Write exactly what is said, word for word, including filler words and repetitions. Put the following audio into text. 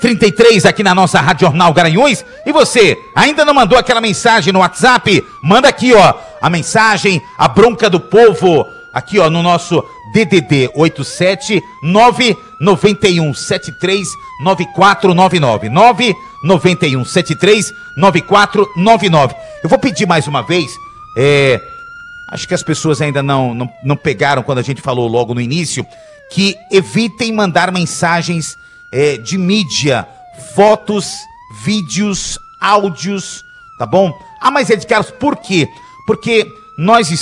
trinta e três aqui na nossa Rádio Jornal Garanhuns. E você, ainda não mandou aquela mensagem no WhatsApp? Manda aqui, ó, a mensagem, a bronca do povo, aqui, ó, no nosso D D D oito sete nove nove um sete três nove quatro nove nove, nove nove um sete três nove quatro nove nove. Eu vou pedir mais uma vez, é, acho que as pessoas ainda não, não, não pegaram quando a gente falou logo no início, que evitem mandar mensagens é, de mídia, fotos, vídeos, áudios, tá bom? Ah, mas Ed Carlos, por quê? Porque nós